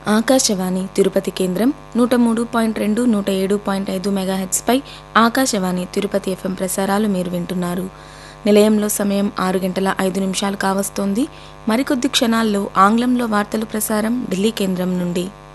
ఆకాశవాణి తిరుపతి కేంద్రం 103.2 107.5 మెగాహెర్ట్జ్పై ఆకాశవాణి తిరుపతి ఎఫ్ఎం ప్రసారాలు మీరు వింటున్నారు. నిలయంలో సమయం 6:05 కావస్తోంది. మరికొద్ది క్షణాల్లో ఆంగ్లంలో వార్తలు ప్రసారం ఢిల్లీ కేంద్రం నుండి.